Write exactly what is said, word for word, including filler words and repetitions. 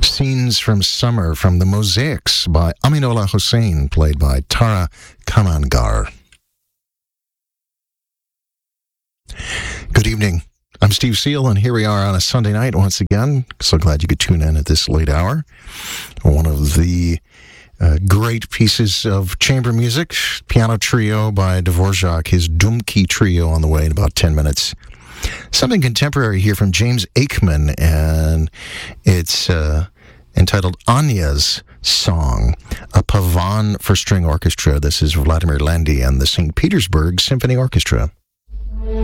Scenes from Summer from the Mosaics by Aminullah Hussain, played by Tara Kamangar. Good evening. I'm Steve Seal, and here we are on a Sunday night once again. So glad you could tune in at this late hour. One of the uh, great pieces of chamber music, piano trio by Dvorak, his Dumki trio on the way in about ten minutes. Something contemporary here from James Aikman, and it's uh, entitled Anya's Song, a Pavan for String Orchestra. This is Vladimir Landy and the Saint Petersburg Symphony Orchestra.